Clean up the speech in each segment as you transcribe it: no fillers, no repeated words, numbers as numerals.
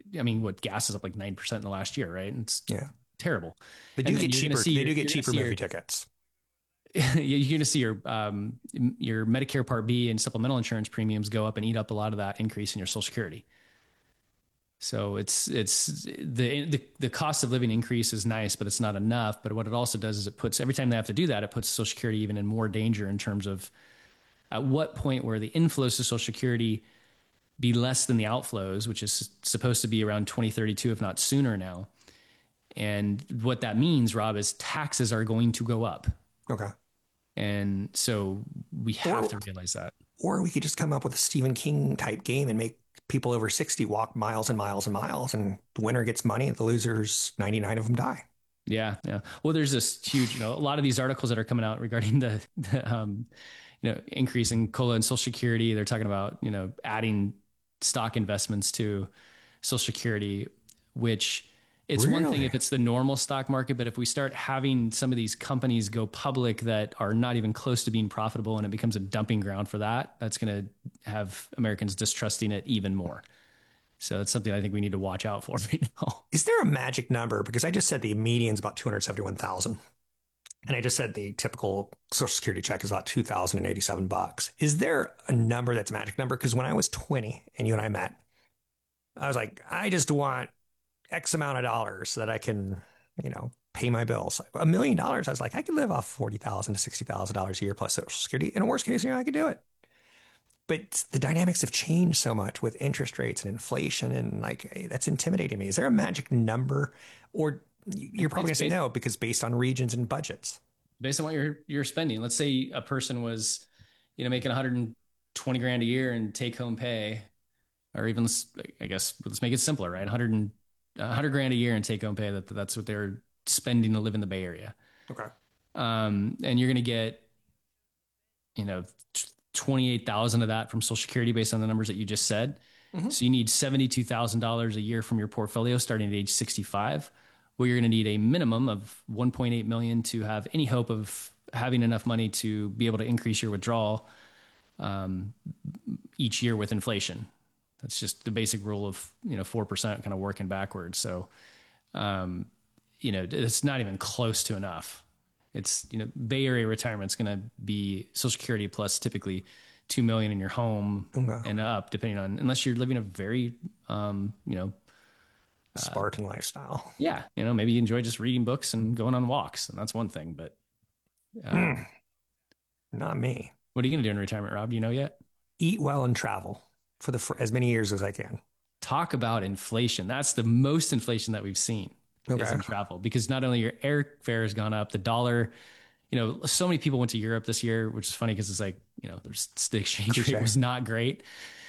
I mean, what gas is up like 9% in the last year, right? And it's Yeah. terrible. They And do then get cheaper. They do get you're going to cheaper see movie tickets. you're going to see your Medicare Part B and supplemental insurance premiums go up and eat up a lot of that increase in your Social Security. So it's the cost of living increase is nice, but it's not enough. But what it also does is it puts every time they have to do that, it puts Social Security even in more danger in terms of at what point where the inflows to Social Security be less than the outflows, which is supposed to be around 2032, if not sooner now. And what that means, Rob, is taxes are going to go up. Okay. And so we have Or to realize that. or we could just come up with a Stephen King type game and make people over 60 walk miles and miles and miles, and the winner gets money and the losers, 99 of them die. Yeah, yeah. Well, there's this huge, a lot of these articles that are coming out regarding the increase in COLA and Social Security. They're talking about, adding stock investments to Social Security, which it's one thing Really? if it's the normal stock market, but if we start having some of these companies go public that are not even close to being profitable and it becomes a dumping ground for that, that's going to have Americans distrusting it even more. So it's something I think we need to watch out for right now. Is there a magic number? Because I just said the median's about 271,000. And I just said the typical Social Security check is about 2,087 bucks. Is there a number that's a magic number? Because when I was 20 and you and I met, I was like, I just want X amount of dollars so that I can, pay my bills. $1 million. I was like, I could live off $40,000 to $60,000 a year plus Social Security. In a worst case scenario, I could do it. But the dynamics have changed so much with interest rates and inflation, and like that's intimidating me. Is there a magic number, or you're probably It's gonna say based, no because based on regions and budgets? based on what you're spending. Let's say a person was, making 120 grand a year in take home pay, or even I guess let's make it simpler, right? 100 grand a year in take home pay. That's what they're spending to live in the Bay Area. Okay. And you're going to get, 28,000 of that from Social Security based on the numbers that you just said. Mm-hmm. So you need $72,000 a year from your portfolio starting at age 65. Well, you're going to need a minimum of 1.8 million to have any hope of having enough money to be able to increase your withdrawal each year with inflation. That's just the basic rule of 4% kind of working backwards. So it's not even close to enough. It's Bay Area retirement's going to be Social Security plus typically 2 million in your home Okay. and up, depending on unless you're living a very Spartan lifestyle. yeah, maybe you enjoy just reading books and going on walks, and that's one thing. But Mm, not me. what are you going to do in retirement, Rob? Do you know yet? Eat well and travel for as many years as I can. Talk about inflation. That's the most inflation that we've seen is Okay. in travel because not only your airfare has gone up, the dollar. So many people went to Europe this year, which is funny because it's like, the exchange rate Touche. was not great.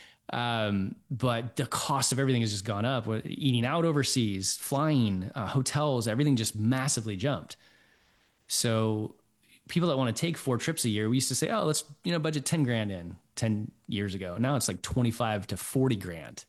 But the cost of everything has just gone up. Eating out overseas, flying, hotels, everything just massively jumped. So people that want to take 4 trips a year, we used to say, oh, let's, budget 10 grand in 10 years ago. Now it's like 25 to 40 grand.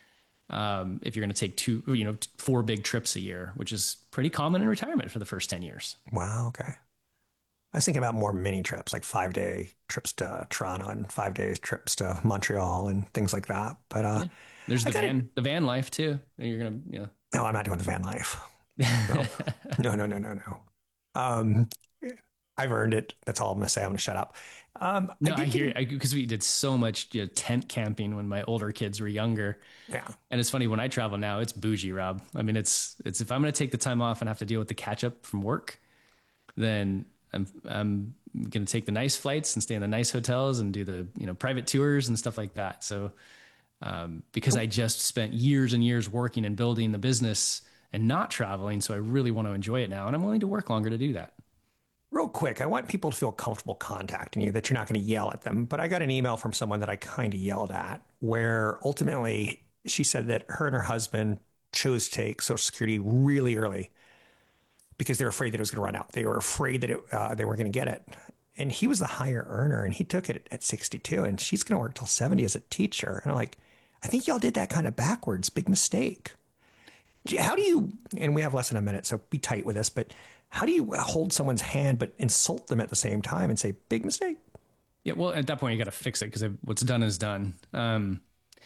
If you're going to take 4 big trips a year, which is pretty common in retirement for the first 10 years. Wow. Okay. I was thinking about more mini trips, like 5 day trips to Toronto and 5 day trips to Montreal and things like that. But Yeah. There's I the got it. van life too. You're going to, No, I'm not doing the van life. No, no, no, no, no, no. Um, I've earned it. That's all I'm going to say. I'm going to shut up. I No, I did get hear an, because we did so much tent camping when my older kids were younger, yeah. and it's funny when I travel now, it's bougie, Rob. I mean, it's if I'm going to take the time off and have to deal with the catch up from work, then I'm going to take the nice flights and stay in the nice hotels and do the private tours and stuff like that. So because I just spent years and years working and building the business and not traveling, so I really want to enjoy it now, and I'm willing to work longer to do that. Real quick, I want people to feel comfortable contacting you, that you're not going to yell at them. But I got an email from someone that I kind of yelled at, where ultimately she said that her and her husband chose to take Social Security really early because they were afraid that it was going to run out. They were afraid that they weren't going to get it. And he was the higher earner and he took it at 62 and she's going to work till 70 as a teacher. And I'm like, I think y'all did that kind of backwards. Big mistake. How do you, and we have less than a minute, so be tight with this, but how do you hold someone's hand but insult them at the same time and say, big mistake? Yeah, well, at that point you got to fix it because what's done is done.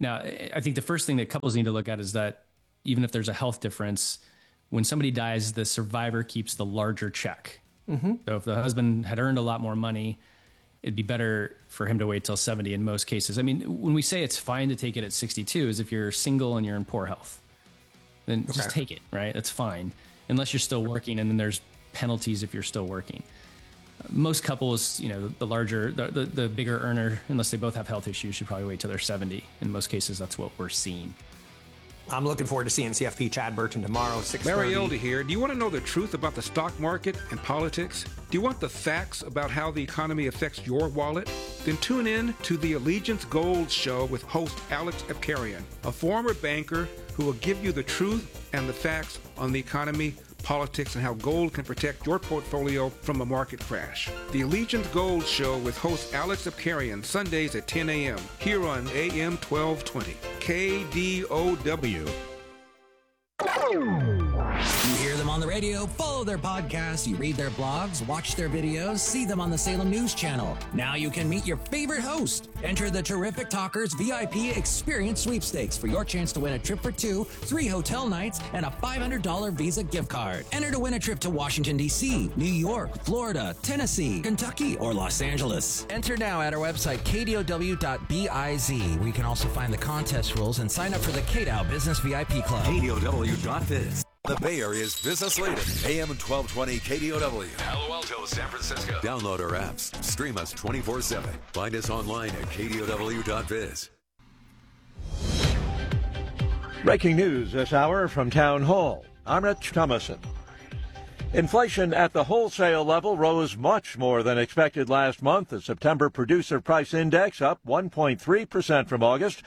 Now, I think the first thing that couples need to look at is that even if there's a health difference, when somebody dies, the survivor keeps the larger check. So if the husband had earned a lot more money, it'd be better for him to wait till 70 in most cases. I mean, when we say it's fine to take it at 62 is if you're single and you're in poor health, then just take it, right? That's fine. Unless you're still working, and then there's penalties if you're still working. Most couples, the bigger earner, unless they both have health issues, should probably wait till they're 70. In most cases, that's what we're seeing. I'm looking forward to seeing CFP Chad Burton tomorrow, 6:30. Mariota here. Do you want to know the truth about the stock market and politics? Do you want the facts about how the economy affects your wallet? Then tune in to the Allegiance Gold Show with host Alex Epkarian, a former banker who will give you the truth and the facts on the economy, politics, and how gold can protect your portfolio from a market crash. The Allegiance Gold Show with host Alex Epkarian, Sundays at 10 a.m. here on AM 1220, KDOW. You hear them on the radio, follow their podcasts, you read their blogs, watch their videos, see them on the Salem News Channel. Now you can meet your favorite host. Enter the Terrific Talkers VIP Experience Sweepstakes for your chance to win a trip for 2, 3 hotel nights, and a $500 Visa gift card. Enter to win a trip to Washington, D.C., New York, Florida, Tennessee, Kentucky, or Los Angeles. Enter now at our website, kdow.biz, where you can also find the contest rules and sign up for the KDOW Business VIP Club. KDOW.biz. The Bay Area's business leader, AM 1220 KDOW. Palo Alto, San Francisco. Download our apps. Stream us 24/7. Find us online at KDOW.biz. Breaking news this hour from Town Hall. I'm Rich Thomason. Inflation at the wholesale level rose much more than expected last month. The September Producer Price Index up 1.3% from August.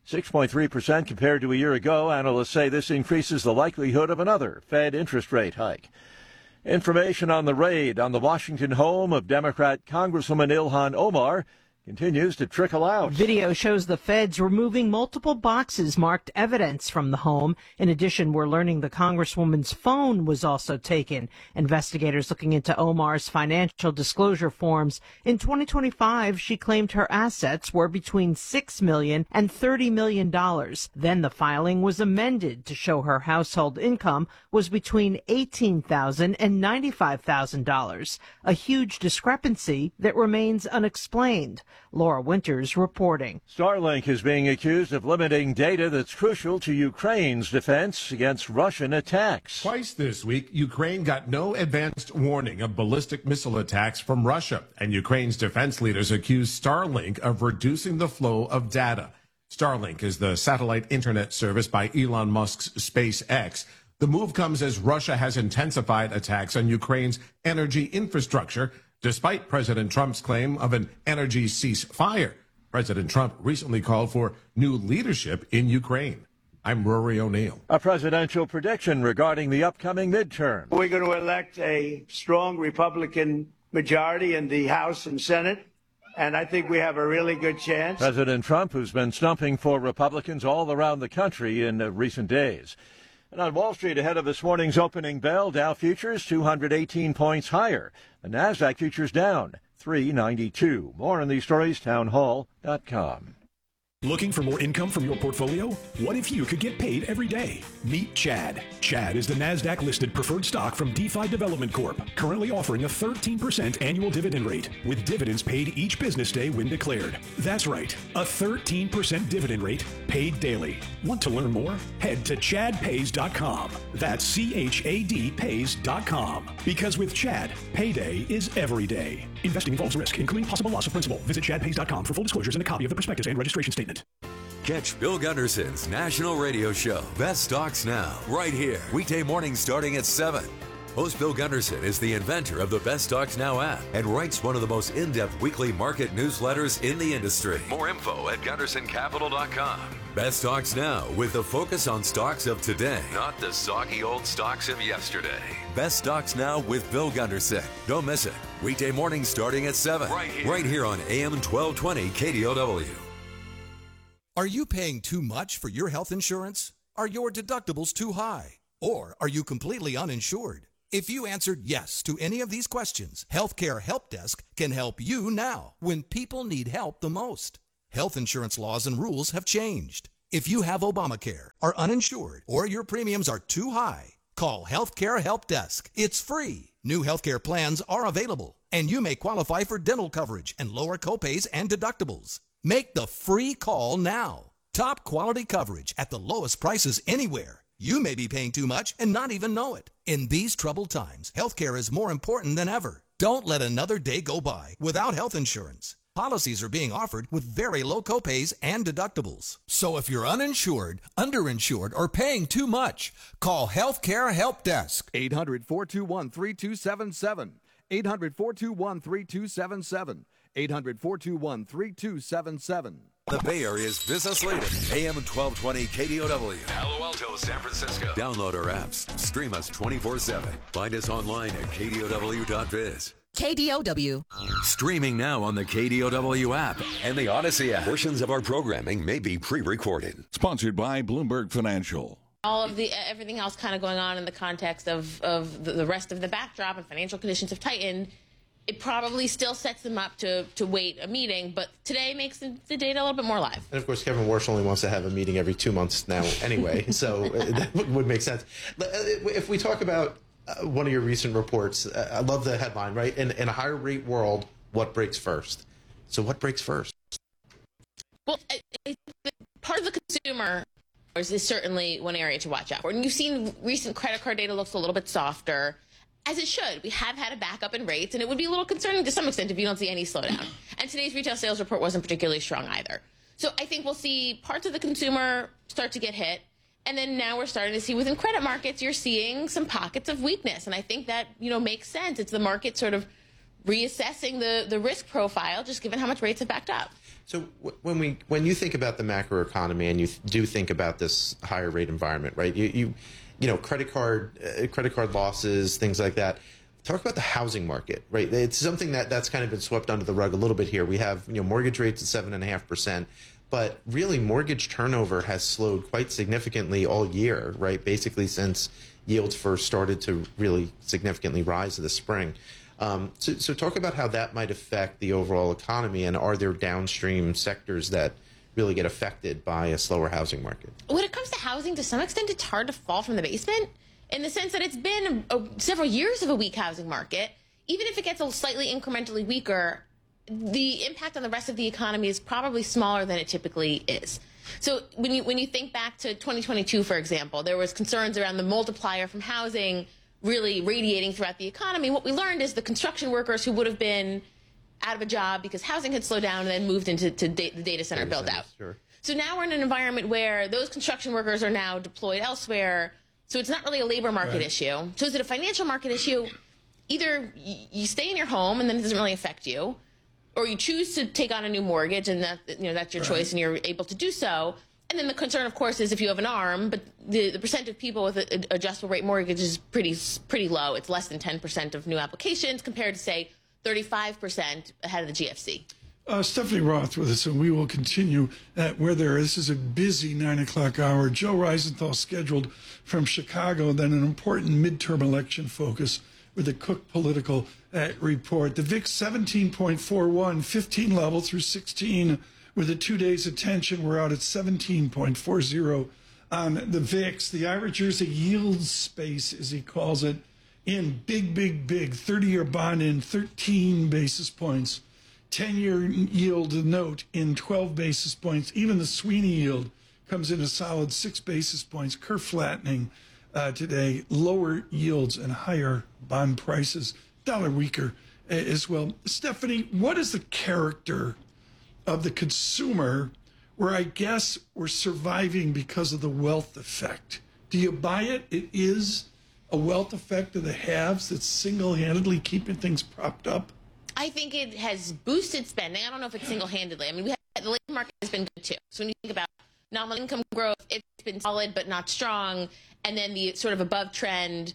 6.3% compared to a year ago. Analysts say this increases the likelihood of another Fed interest rate hike. Information on the raid on the Washington home of Democrat Congresswoman Ilhan Omar continues to trickle out. Video shows the feds removing multiple boxes marked evidence from the home. In addition, we're learning the Congresswoman's phone was also taken. Investigators looking into Omar's financial disclosure forms. In 2025, she claimed her assets were between $6 million and $30 million. Then the filing was amended to show her household income was between $18,000 and $95,000. A huge discrepancy that remains unexplained. Laura Winters reporting. Starlink is being accused of limiting data that's crucial to Ukraine's defense against Russian attacks. Twice this week, Ukraine got no advanced warning of ballistic missile attacks from Russia, and Ukraine's defense leaders accuse Starlink of reducing the flow of data. Starlink is the satellite internet service by Elon Musk's SpaceX. The move comes as Russia has intensified attacks on Ukraine's energy infrastructure, despite President Trump's claim of an energy ceasefire. President Trump recently called for new leadership in Ukraine. I'm Rory O'Neill. A presidential prediction regarding the upcoming midterm. We're going to elect a strong Republican majority in the House and Senate, and I think we have a really good chance. President Trump, who's been stumping for Republicans all around the country in recent days. And on Wall Street, ahead of this morning's opening bell, Dow futures 218 points higher. The Nasdaq futures down 392. More on these stories, townhall.com. Looking for more income from your portfolio? What if you could get paid every day? Meet Chad. Chad is the NASDAQ-listed preferred stock from DeFi Development Corp., currently offering a 13% annual dividend rate, with dividends paid each business day when declared. That's right, a 13% dividend rate paid daily. Want to learn more? Head to chadpays.com. That's CHAD pays.com. Because with Chad, payday is every day. Investing involves risk, including possible loss of principal. Visit chadpays.com for full disclosures and a copy of the prospectus and registration statement. Catch Bill Gunderson's national radio show, Best Stocks Now, right here. Weekday mornings starting at 7. Host Bill Gunderson is the inventor of the Best Stocks Now app and writes one of the most in-depth weekly market newsletters in the industry. More info at GundersonCapital.com. Best Stocks Now, with a focus on stocks of today, Not the soggy old stocks of yesterday. Best Stocks Now with Bill Gunderson. Don't miss it. Weekday mornings starting at 7. Right here on AM 1220 KDOW. Are you paying too much for your health insurance? Are your deductibles too high? Or are you completely uninsured? If you answered yes to any of these questions, Healthcare Help Desk can help you now when people need help the most. Health insurance laws and rules have changed. If you have Obamacare, are uninsured, or your premiums are too high, call Healthcare Help Desk. It's free. New healthcare plans are available, and you may qualify for dental coverage and lower copays and deductibles. Make the free call now. Top quality coverage at the lowest prices anywhere. You may be paying too much and not even know it. In these troubled times, healthcare is more important than ever. Don't let another day go by without health insurance. Policies are being offered with very low copays and deductibles. So if you're uninsured, underinsured, or paying too much, call Healthcare Help Desk. 800-421-3277. 800-421-3277. 800-421-3277. The Bay Area's business leader, AM 1220 KDOW. Palo Alto, San Francisco. Download our apps. Stream us 24/7. Find us online at KDOW.biz. KDOW. Streaming now on the KDOW app and the Odyssey app. Portions of our programming may be pre-recorded. Sponsored by Bloomberg Financial. All of everything else kind of going on in the context of the rest of the backdrop and financial conditions have tightened. It probably still sets them up to wait a meeting, but today makes the data a little bit more live. And of course, Kevin Warsh only wants to have a meeting every 2 months now anyway, so that would make sense. If we talk about one of your recent reports, I love the headline, right? In a higher rate world, what breaks first? So what breaks first? Well, part of the consumer is certainly one area to watch out for. And you've seen recent credit card data looks a little bit softer, as it should. We have had a backup in rates, and it would be a little concerning to some extent if you don't see any slowdown. And today's retail sales report wasn't particularly strong either. So I think we'll see parts of the consumer start to get hit. And then now we're starting to see within credit markets, you're seeing some pockets of weakness. And I think that, makes sense. It's the market sort of reassessing the risk profile, just given how much rates have backed up. So when you think about the macroeconomy and you do think about this higher rate environment, right? Credit card losses, things like that. Talk about the housing market, right? It's something that's kind of been swept under the rug a little bit here. We have mortgage rates at 7.5%, but really mortgage turnover has slowed quite significantly all year, right? Basically since yields first started to really significantly rise in the spring. So talk about how that might affect the overall economy, and are there downstream sectors that really get affected by a slower housing market? When it comes to housing, to some extent, it's hard to fall from the basement in the sense that it's been several years of a weak housing market. Even if it gets slightly incrementally weaker, the impact on the rest of the economy is probably smaller than it typically is. So when you think back to 2022, for example, there was concerns around the multiplier from housing really radiating throughout the economy. What we learned is the construction workers who would have been out of a job because housing had slowed down and then moved into the data center build out. Sure. So now we're in an environment where those construction workers are now deployed elsewhere. So it's not really a labor market issue. So is it a financial market issue? Either you stay in your home and then it doesn't really affect you, or you choose to take on a new mortgage and that's your choice and you're able to do so. And then the concern, of course, is if you have an ARM, but the percent of people with an adjustable rate mortgage is pretty low. It's less than 10% of new applications compared to, say, 35% ahead of the GFC. Stephanie Roth with us, and we will continue at this is a busy 9 o'clock hour. Joe Reisenthal scheduled from Chicago, then an important midterm election focus with the Cook Political report. The VIX 17.41, 15 level through 16 with a 2 days attention. We're out at 17.40 on the VIX. The average year's a yield space, as he calls it, in big, 30-year bond in 13 basis points. 10-year yield note in 12 basis points. Even the Sweeney yield comes in a solid 6 basis points. Curve flattening today. Lower yields and higher bond prices. Dollar weaker as well. Stephanie, what is the character of the consumer where I guess we're surviving because of the wealth effect? Do you buy it? It is a wealth effect of the haves that's single-handedly keeping things propped up? I think it has boosted spending. I don't know if it's single-handedly. I mean, the labor market has been good, too. So when you think about nominal income growth, it's been solid but not strong. And then the sort of above-trend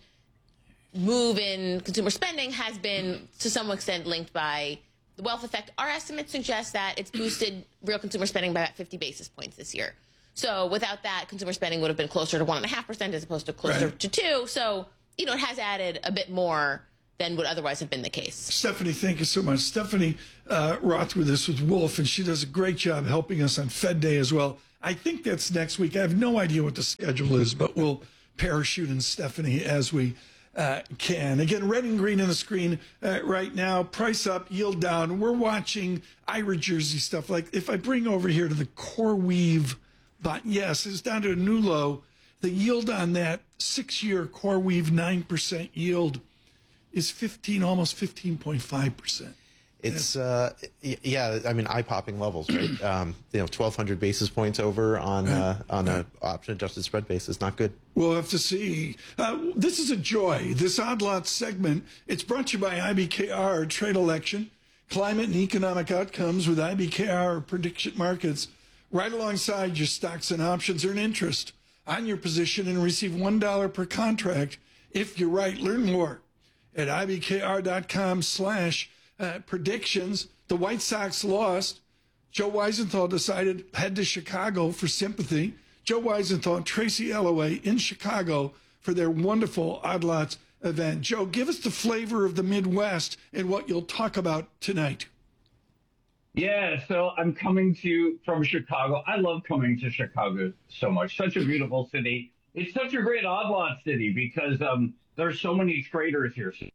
move in consumer spending has been, to some extent, linked by the wealth effect. Our estimates suggest that it's boosted real consumer spending by about 50 basis points this year. So without that, consumer spending would have been closer to 1.5% as opposed to closer to 2%. So, it has added a bit more than would otherwise have been the case. Stephanie, thank you so much. Stephanie Roth with us with Wolf, and she does a great job helping us on Fed Day as well. I think that's next week. I have no idea what the schedule is, but we'll parachute in Stephanie as we can. Again, red and green on the screen right now. Price up, yield down. We're watching Ira Jersey stuff. Like if I bring over here to the CoreWeave, but yes, it's down to a new low. The yield on that 6-year CoreWeave 9% yield is almost 15.5%. It's yeah, I mean, eye-popping levels, right? 1,200 basis points over on a option-adjusted spread basis, not good. We'll have to see. This is a joy. This Odd Lots segment. It's brought to you by IBKR Trade Election, Climate and Economic Outcomes with IBKR Prediction Markets. Right alongside your stocks and options, earn interest on your position and receive $1 per contract if you're right. Learn more at ibkr.com/predictions. The White Sox lost. Joe Weisenthal decided head to Chicago for sympathy. Joe Weisenthal and Tracy Alloway in Chicago for their wonderful Odd Lots event. Joe, give us the flavor of the Midwest and what you'll talk about tonight. Yeah, so I'm coming to you from Chicago. I love coming to Chicago so much. Such a beautiful city. It's such a great Odd Lot city because there's so many traders here. So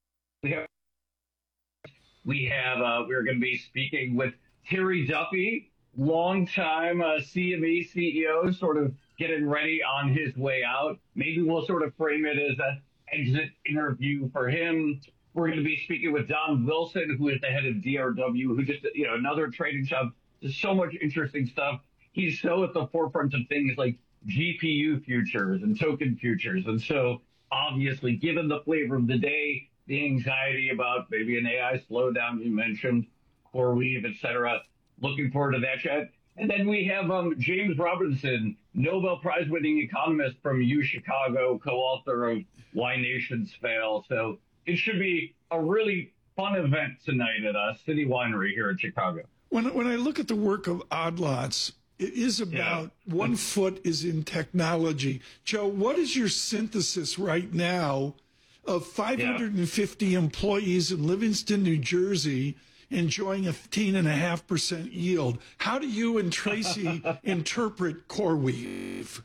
we're going to be speaking with Terry Duffy, longtime CME CEO, sort of getting ready on his way out. Maybe we'll sort of frame it as an exit interview for him. We're going to be speaking with Don Wilson, who is the head of DRW, who just, another trading shop. There's so much interesting stuff. He's so at the forefront of things like GPU futures and token futures. And so obviously, given the flavor of the day, the anxiety about maybe an AI slowdown you mentioned, CoreWeave, et cetera, looking forward to that chat. And then we have James Robinson, Nobel Prize winning economist from U Chicago, co-author of Why Nations Fail. So it should be a really fun event tonight at City Winery here in Chicago. When I look at the work of Odd Lots, it is about one foot is in technology. Joe, what is your synthesis right now of 550 employees in Livingston, New Jersey, enjoying a 15.5% yield? How do you and Tracy interpret CoreWeave?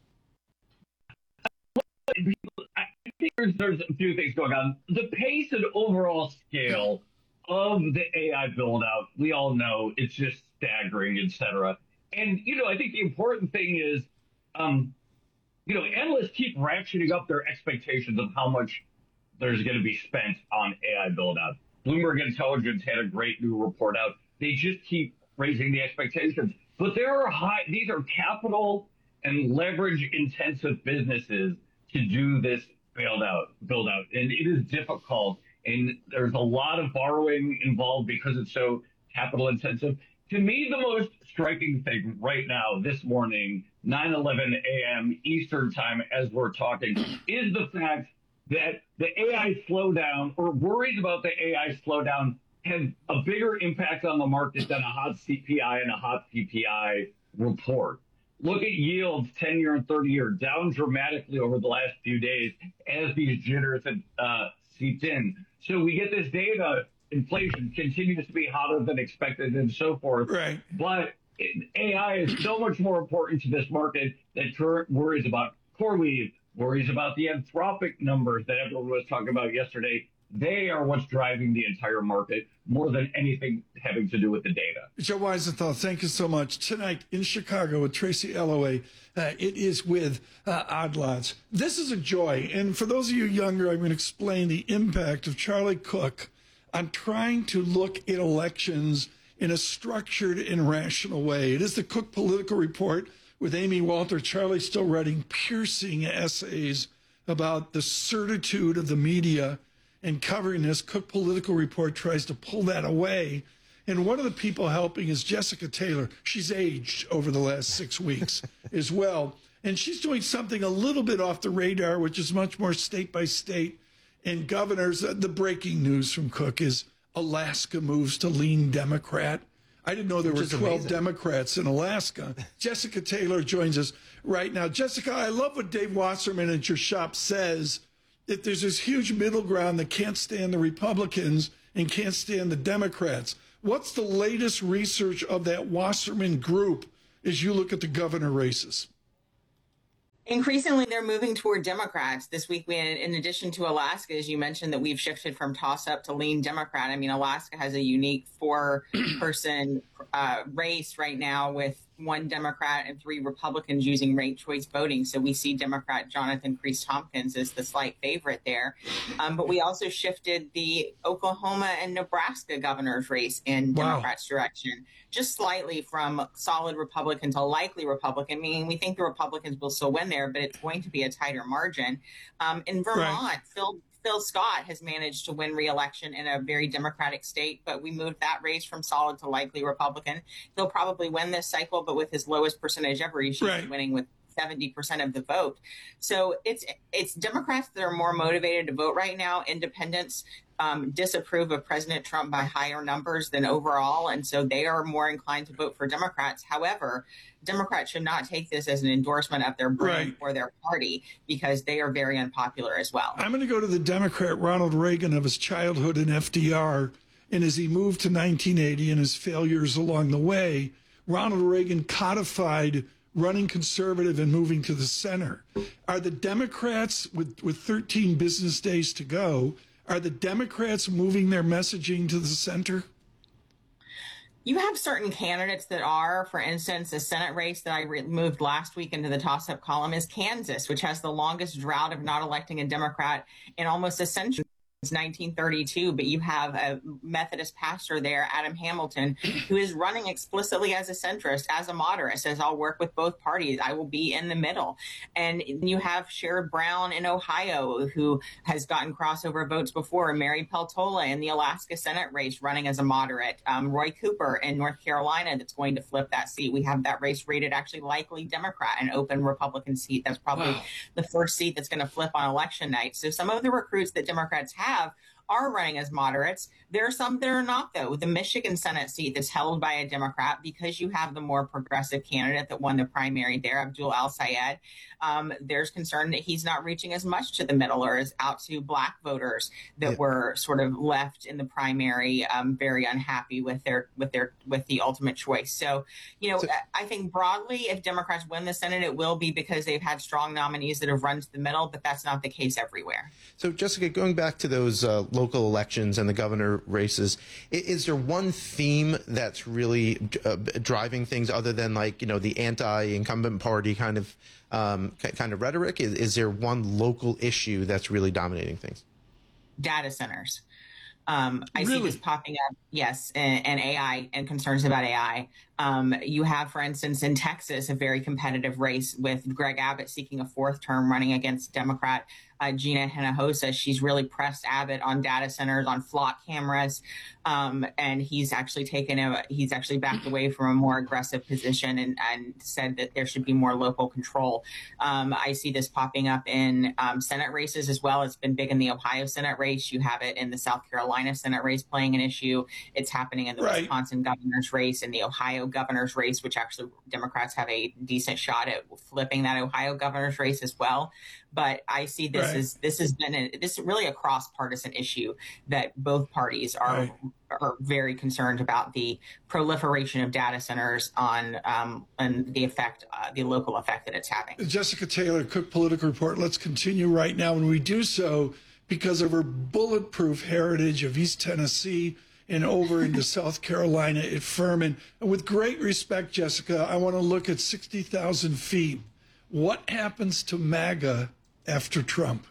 I think there's a few things going on. The pace and overall scale of the AI build-out, we all know it's just staggering, et cetera. And, I think the important thing is, analysts keep ratcheting up their expectations of how much there's going to be spent on AI build-out. Bloomberg Intelligence had a great new report out. They just keep raising the expectations. But these are capital and leverage-intensive businesses to do this build-out. And it is difficult. And there's a lot of borrowing involved because it's so capital-intensive. To me, the most striking thing right now, this morning, 9:11 a.m. Eastern time, as we're talking, is the fact that the AI slowdown or worries about the AI slowdown have a bigger impact on the market than a hot CPI and a hot PPI report. Look at yields, 10-year and 30-year, down dramatically over the last few days as these jitters have seeped in. So we get this data, inflation continues to be hotter than expected and so forth. Right. But AI is so much more important to this market that worries about CoreWeave, worries about the Anthropic numbers that everyone was talking about yesterday. They are what's driving the entire market more than anything having to do with the data. Joe Weisenthal, thank you so much. Tonight in Chicago with Tracy Alloway, it is with Odd Lots. This is a joy. And for those of you younger, I'm going to explain the impact of Charlie Cook on trying to look at elections in a structured and rational way. It is the Cook Political Report with Amy Walter. Charlie still writing piercing essays about the certitude of the media and covering this. Cook Political Report tries to pull that away. And one of the people helping is Jessica Taylor. She's aged over the last 6 weeks as well. And she's doing something a little bit off the radar, which is much more state by state. And governors, the breaking news from Cook is Alaska moves to lean Democrat. I didn't know there were 12 Democrats in Alaska. Jessica Taylor joins us right now. Jessica, I love what Dave Wasserman at your shop says that there's this huge middle ground that can't stand the Republicans and can't stand the Democrats. What's the latest research of that Wasserman group as you look at the governor races? Increasingly, they're moving toward Democrats. This week, in addition to Alaska, as you mentioned, that we've shifted from toss-up to lean Democrat. I mean, Alaska has a unique four-person race right now with 1 Democrat and 3 Republicans using ranked choice voting. So we see Democrat Jonathan Priest-Tompkins as the slight favorite there. But we also shifted the Oklahoma and Nebraska governor's race in Democrats' direction, just slightly from solid Republican to likely Republican, meaning we think the Republicans will still win there, but it's going to be a tighter margin. In Vermont, Phil Scott has managed to win re-election in a very Democratic state, but we moved that race from solid to likely Republican. He'll probably win this cycle, but with his lowest percentage ever, he should be winning with 70% of the vote. So it's Democrats that are more motivated to vote right now. Independents disapprove of President Trump by higher numbers than overall, and so they are more inclined to vote for Democrats. However, Democrats should not take this as an endorsement of their brand or their party, because they are very unpopular as well. I'm going to go to the Democrat Ronald Reagan of his childhood in FDR, and as he moved to 1980 and his failures along the way, Ronald Reagan codified running conservative and moving to the center. Are the Democrats, with 13 business days to go, are the Democrats moving their messaging to the center? You have certain candidates that are. For instance, a Senate race that I moved last week into the toss-up column is Kansas, which has the longest drought of not electing a Democrat in almost a century. It's 1932, but you have a Methodist pastor there, Adam Hamilton, who is running explicitly as a centrist, as a moderate, says, I'll work with both parties. I will be in the middle. And you have Sherrod Brown in Ohio, who has gotten crossover votes before, Mary Peltola in the Alaska Senate race running as a moderate, Roy Cooper in North Carolina that's going to flip that seat. We have that race rated actually likely Democrat, an open Republican seat. That's probably the first seat that's going to flip on election night. So some of the recruits that Democrats have are running as moderates. There are some that are not, though. The Michigan Senate seat that's held by a Democrat, because you have the more progressive candidate that won the primary there, Abdul Al-Sayed, there's concern that he's not reaching as much to the middle or as out to Black voters that were sort of left in the primary very unhappy with the ultimate choice. So, I think broadly, if Democrats win the Senate, it will be because they've had strong nominees that have run to the middle, but that's not the case everywhere. So, Jessica, going back to those local elections and the governor races, is there one theme that's really driving things other than the anti-incumbent party kind of rhetoric? Is there one local issue that's really dominating things? Data centers. I see this popping up, yes, and AI and concerns about AI. You have, for instance, in Texas, a very competitive race with Greg Abbott seeking a 4th term running against Democrat Gina Hinojosa. She's really pressed Abbott on data centers, on flock cameras, and he's actually backed away from a more aggressive position and said that there should be more local control. I see this popping up in Senate races as well. It's been big in the Ohio Senate race. You have it in the South Carolina Senate race playing an issue. It's happening in the Wisconsin governor's race and the Ohio governor's race, which actually Democrats have a decent shot at flipping that Ohio governor's race as well. But I see this this is really a cross-partisan issue that both parties are very concerned about, the proliferation of data centers on and the effect, the local effect that it's having. Jessica Taylor, Cook Political Report. Let's continue right now, and we do so because of her bulletproof heritage of East Tennessee and over into South Carolina at Furman. And with great respect, Jessica, I want to look at 60,000 feet. What happens to MAGA after Trump?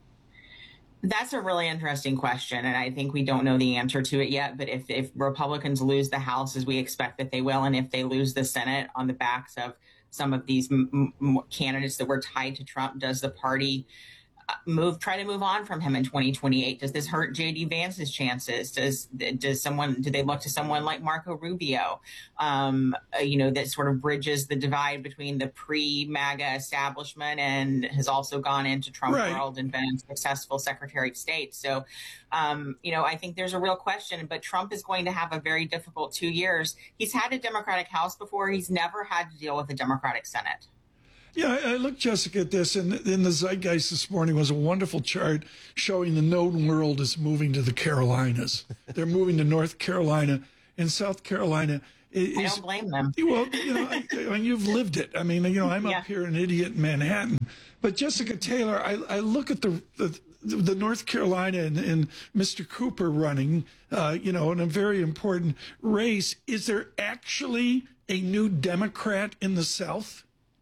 That's a really interesting question, and I think we don't know the answer to it yet. But if Republicans lose the House, as we expect that they will, and if they lose the Senate on the backs of some of these candidates that were tied to Trump, does the party try to move on from him in 2028? Does this hurt J.D. Vance's chances? Do they look to someone like Marco Rubio, that sort of bridges the divide between the pre-MAGA establishment and has also gone into Trump world and been a successful Secretary of State? So, I think there's a real question, but Trump is going to have a very difficult 2 years. He's had a Democratic House before. He's never had to deal with a Democratic Senate. Yeah, I looked, Jessica, at this, and in the Zeitgeist this morning was a wonderful chart showing the known world is moving to the Carolinas. They're moving to North Carolina and South Carolina. I don't blame them. Well, you've lived it. I mean, I'm up here an idiot in Manhattan. But Jessica Taylor, I look at the North Carolina and Mr. Cooper running, in a very important race. Is there actually a new Democrat in the South?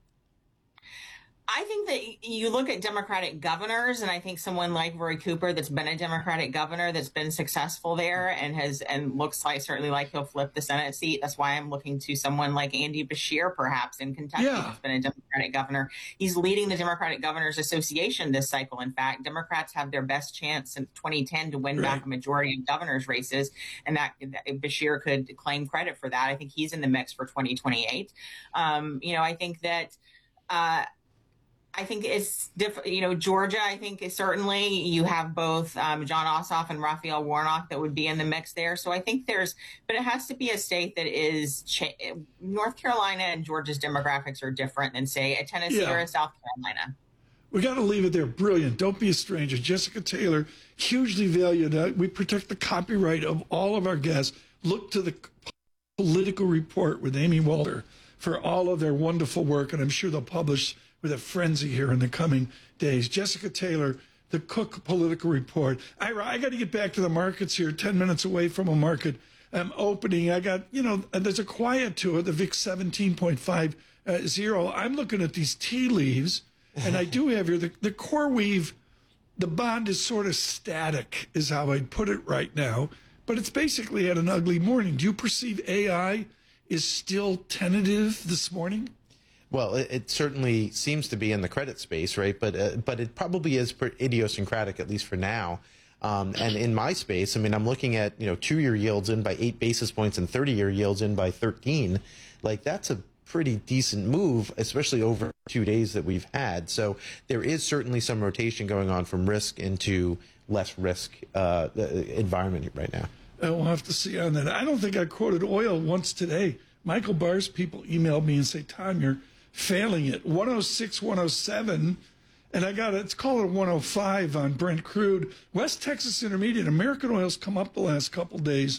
I think that you look at Democratic governors, and I think someone like Roy Cooper, that's been a Democratic governor, that's been successful there, and looks like certainly like he'll flip the Senate seat. That's why I'm looking to someone like Andy Beshear, perhaps in Kentucky, who's been a Democratic governor. He's leading the Democratic Governors Association this cycle. In fact, Democrats have their best chance since 2010 to win back a majority of governors' races, and that Beshear could claim credit for that. I think he's in the mix for 2028. I think that. I think it's Georgia, I think is certainly you have both John Ossoff and Raphael Warnock that would be in the mix there. So I think but it has to be a state that is North Carolina and Georgia's demographics are different than, say, a Tennessee or a South Carolina. We got to leave it there. Brilliant. Don't be a stranger. Jessica Taylor, hugely valued. We protect the copyright of all of our guests. Look to the Political Report with Amy Walter for all of their wonderful work, and I'm sure they'll publish with a frenzy here in the coming days. Jessica Taylor, the Cook Political Report. I got to get back to the markets here, 10 minutes away from a market opening. I got, there's a quiet to it, the VIX 17.50. I'm looking at these tea leaves, and I do have here the CoreWeave, the bond is sort of static, is how I'd put it right now, but it's basically had an ugly morning. Do you perceive AI is still tentative this morning? Well, it certainly seems to be in the credit space, right? But it probably is idiosyncratic, at least for now. And in my space, I'm looking at 2-year yields in by 8 basis points and 30-year yields in by 13. Like, that's a pretty decent move, especially over 2 days that we've had. So there is certainly some rotation going on from risk into less risk environment right now. We'll have to see on that. I don't think I quoted oil once today. Michael Barr's people emailed me and say, Tom, you're failing it. 106, 107, and it's called a 105 on Brent crude. West Texas Intermediate, American oil's come up the last couple days,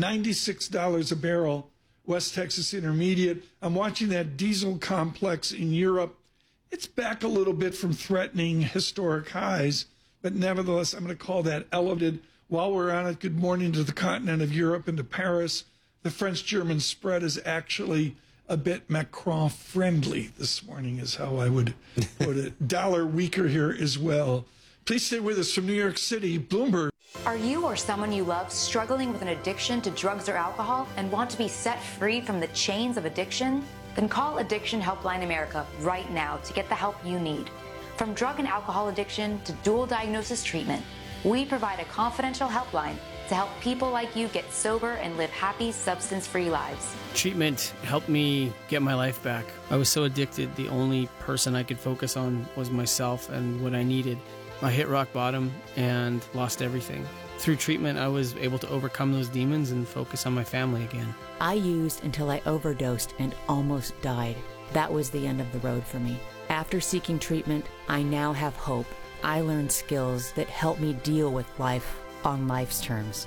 $96 a barrel, West Texas Intermediate. I'm watching that diesel complex in Europe. It's back a little bit from threatening historic highs, but nevertheless, I'm going to call that elevated. While we're on it, good morning to the continent of Europe and to Paris. The French-German spread is actually a bit Macron-friendly this morning is how I would put it. Dollar weaker here as well. Please stay with us from New York City, Bloomberg. Are you or someone you love struggling with an addiction to drugs or alcohol and want to be set free from the chains of addiction? Then call Addiction Helpline America right now to get the help you need. From drug and alcohol addiction to dual diagnosis treatment, we provide a confidential helpline to help people like you get sober and live happy, substance-free lives. Treatment helped me get my life back. I was so addicted, the only person I could focus on was myself and what I needed. I hit rock bottom and lost everything. Through treatment, I was able to overcome those demons and focus on my family again. I used until I overdosed and almost died. That was the end of the road for me. After seeking treatment, I now have hope. I learned skills that help me deal with life on life's terms.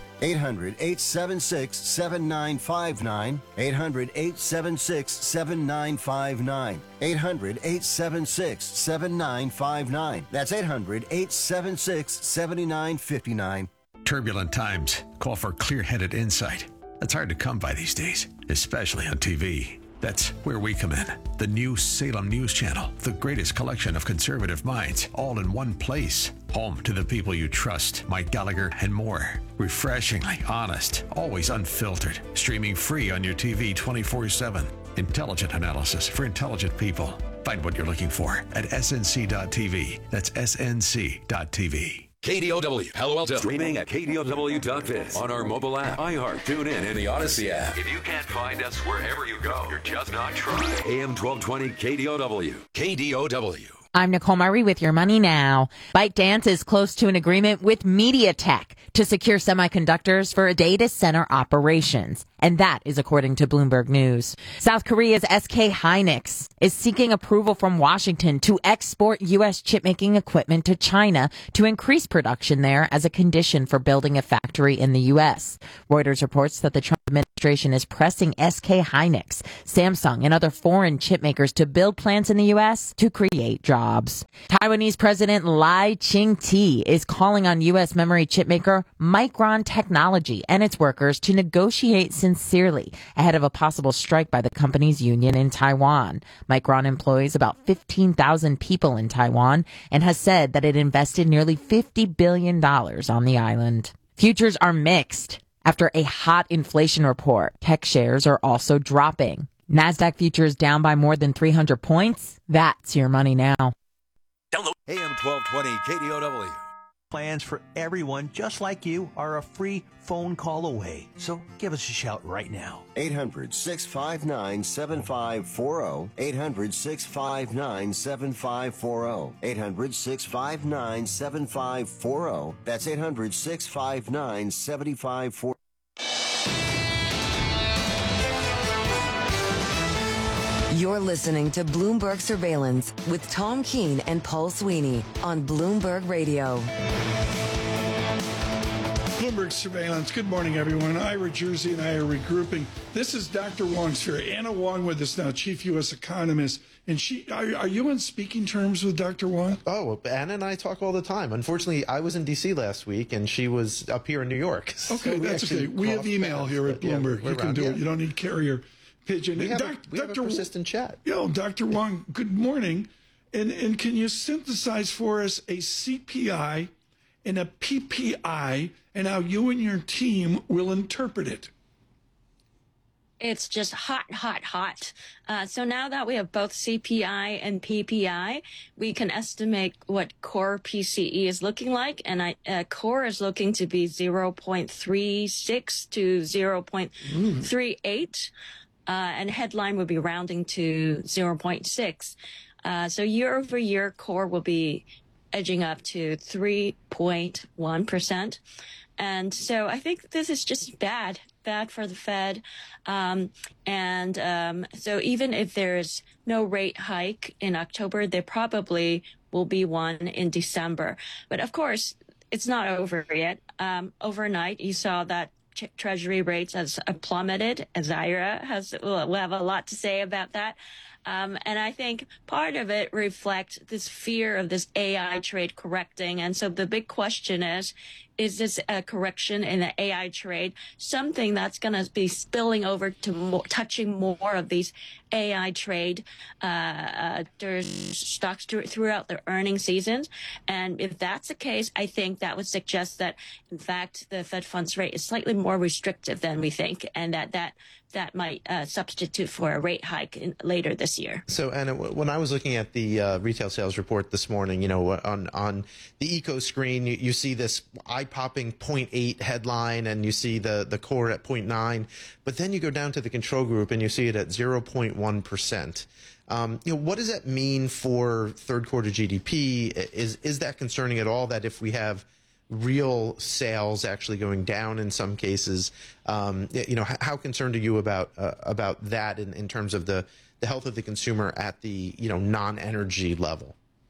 800-876-7959. 800-876-7959. 800-876-7959. That's 800-876-7959. Turbulent times call for clear-headed insight. That's hard to come by these days, especially on TV. That's where we come in. The new Salem News Channel, the greatest collection of conservative minds, all in one place. Home to the people you trust, Mike Gallagher and more. Refreshingly honest, always unfiltered. Streaming free on your TV 24/7. Intelligent analysis for intelligent people. Find what you're looking for at snc.tv. That's snc.tv. KDOW, Palo Alto. Streaming at KDOW.biz. On our mobile app, iHeart, TuneIn, and the Odyssey app. If you can't find us wherever you go, you're just not trying. AM 1220 KDOW. KDOW. I'm Nicole Murray with your money now. ByteDance is close to an agreement with MediaTek to secure semiconductors for data center operations. And that is according to Bloomberg News. South Korea's SK Hynix is seeking approval from Washington to export U.S. chip-making equipment to China to increase production there as a condition for building a factory in the U.S. Reuters reports that the Trump administration is pressing SK Hynix, Samsung, and other foreign chip makers to build plants in the U.S. to create jobs. Taiwanese President Lai Ching-te is calling on U.S. memory chip maker Micron Technology and its workers to negotiate sincerely ahead of a possible strike by the company's union in Taiwan. Micron employs about 15,000 people in Taiwan and has said that it invested nearly $50 billion on the island. Futures are mixed. After a hot inflation report, tech shares are also dropping. NASDAQ futures down by more than 300 points. That's your money now. AM 1220 KDOW. Plans for everyone just like you are a free phone call away. So give us a shout right now. 800-659-7540. 800-659-7540. 800-659-7540. That's 800-659-7540. You're listening to Bloomberg Surveillance with Tom Keene and Paul Sweeney on Bloomberg Radio. Bloomberg Surveillance. Good morning, everyone. Ira Jersey and I are regrouping. This is Dr. Wong's here. Anna Wong with us now, chief U.S. economist. And are you on speaking terms with Dr. Wong? Oh, Anna and I talk all the time. Unfortunately, I was in D.C. last week, and she was up here in New York. Okay, so that's okay. We have email here at Bloomberg. You can do it. You don't need carrier pigeon. We have a persistent chat. Dr. Wong, good morning. And can you synthesize for us a CPI and a PPI and how you and your team will interpret it? It's just hot, hot, hot. So now that we have both CPI and PPI, we can estimate what core PCE is looking like. And core is looking to be 0.36 to 0.38. And headline would be rounding to 0.6. So year over year, core will be edging up to 3.1%. And so I think this is just bad for the Fed. So even if there's no rate hike in October, there probably will be one in December. But of course, it's not over yet. Overnight, you saw that Treasury rates has plummeted. Zaira will have a lot to say about that. And I think part of it reflects this fear of this AI trade correcting. And so the big question is this a correction in the AI trade, something that's going to be spilling over to touching more of these AI trade stocks throughout the earnings seasons? And if that's the case, I think that would suggest that, in fact, the Fed funds rate is slightly more restrictive than we think, and that might substitute for a rate hike later this year. So, Anna, when I was looking at the retail sales report this morning, on the eco screen, you see this eye-popping 0.8 headline, and you see the core at 0.9. But then you go down to the control group, and you see it at 0.1%. What does that mean for third quarter GDP? Is that concerning at all, that if we have real sales actually going down in some cases, how concerned are you about that in terms of the health of the consumer at the non-energy level?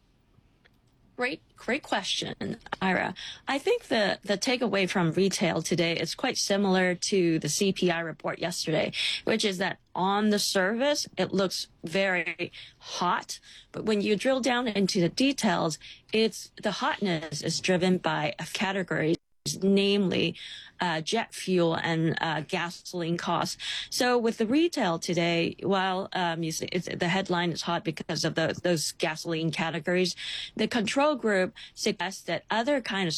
Great question, Ira. I think the takeaway from retail today is quite similar to the CPI report yesterday, which is that on the surface, it looks very hot. But when you drill down into the details, the hotness is driven by categories, namely jet fuel and gasoline costs. So with the retail today, while you see the headline is hot because of those gasoline categories, the control group suggests that other kind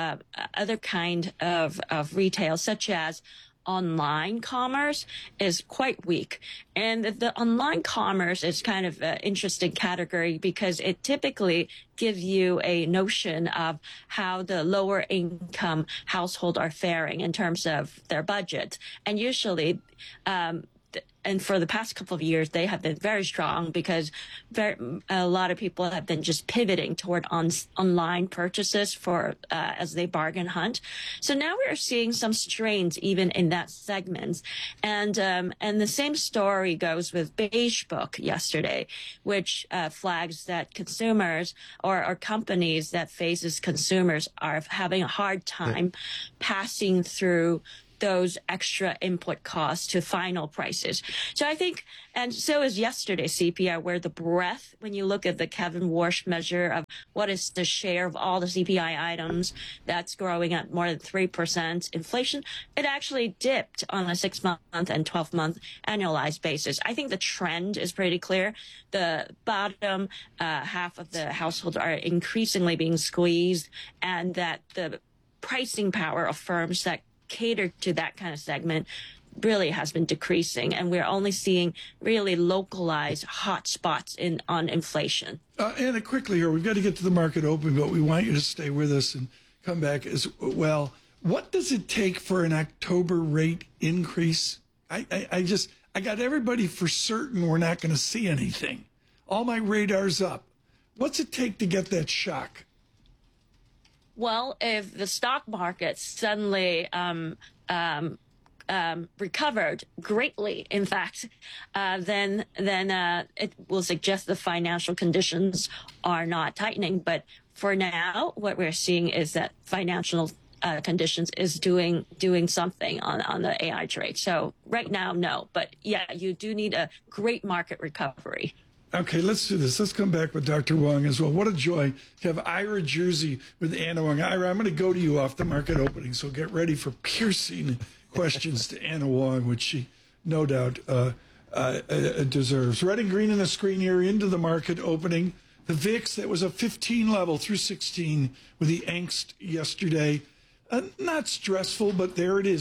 of retail, such as online commerce, is quite weak. And the online commerce is kind of an interesting category because it typically gives you a notion of how the lower income household are faring in terms of their budget. And usually, and for the past couple of years, they have been very strong because a lot of people have been just pivoting toward online purchases for as they bargain hunt. So now we're seeing some strains even in that segment, and the same story goes with Beige Book yesterday, which flags that consumers or companies that faces consumers are having a hard time passing through those extra input costs to final prices. So I think, and so is yesterday's CPI, where the breadth, when you look at the Kevin Warsh measure of what is the share of all the CPI items that's growing at more than 3% inflation, it actually dipped on a 6-month and 12-month annualized basis. I think the trend is pretty clear. The bottom half of the households are increasingly being squeezed, and that the pricing power of firms that cater to that kind of segment really has been decreasing, and we're only seeing really localized hot spots on inflation. Anna, quickly here, we've got to get to the market open, but we want you to stay with us and come back as well. What does it take for an October rate increase? I got everybody for certain we're not going to see anything. All my radar's up. What's it take to get that shock? Well, if the stock market suddenly recovered greatly, in fact, then it will suggest the financial conditions are not tightening. But for now, what we're seeing is that financial conditions is doing something on the AI trade. So right now, no. But yeah, you do need a great market recovery. Okay, let's do this. Let's come back with Dr. Wong as well. What a joy to have Ira Jersey with Anna Wong. Ira, I'm going to go to you off the market opening, so get ready for piercing questions to Anna Wong, which she no doubt deserves. Red and green on the screen here into the market opening. The VIX, that was a 15 level through 16 with the angst yesterday. Not stressful, but there it is,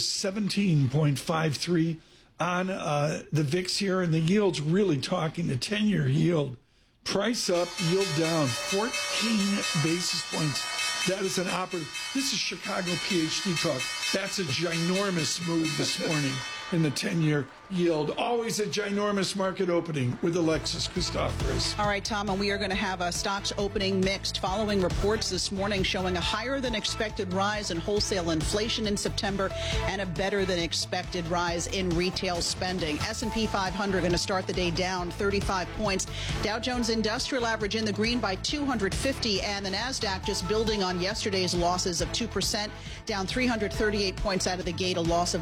17.53. On the VIX here, and the yield's really talking. The 10-year yield, price up, yield down, 14 basis points. That is an operative. This is Chicago PhD talk. That's a ginormous move this morning in the 10-year yield. Always a ginormous market opening with Alexis Christoforous. All right, Tom, and we are going to have stocks opening mixed following reports this morning showing a higher than expected rise in wholesale inflation in September and a better than expected rise in retail spending. S&P 500 going to start the day down 35 points. Dow Jones Industrial Average in the green by 250, and the NASDAQ just building on yesterday's losses of 2%, down 338 points out of the gate, a loss of